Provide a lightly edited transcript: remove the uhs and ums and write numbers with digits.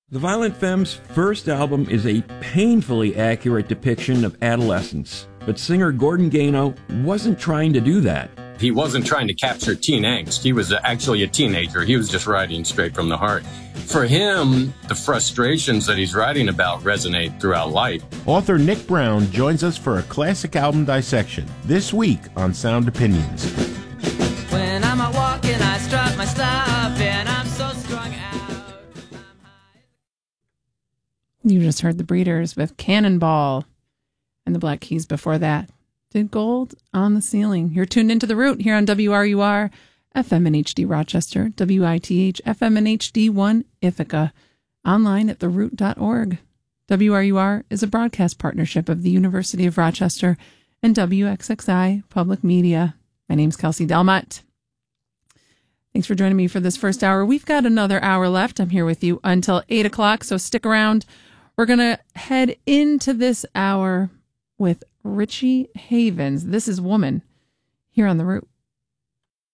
The Violent Femmes' first album is a painfully accurate depiction of adolescence, but singer Gordon Gano wasn't trying to do that. He wasn't trying to capture teen angst. He was actually a teenager. He was just writing straight from the heart. For him, the frustrations that he's writing about resonate throughout life. Author Nick Brown joins us for a classic album dissection this week on Sound Opinions. When I'm out walking, I strut my stuff, and I'm so strung out. You just heard the Breeders with Cannonball, and the Black Keys before that did Gold on the Ceiling. You're tuned into The Root here on WRUR, FM and HD Rochester, WITH, FM and HD1 Ithaca, online at theroot.org. WRUR is a broadcast partnership of the University of Rochester and WXXI Public Media. My name's Kelsey Delmott. Thanks for joining me for this first hour. We've got another hour left. I'm here with you until 8 o'clock, so stick around. We're going to head into this hour with Richie Havens. This is Woman here on The Root.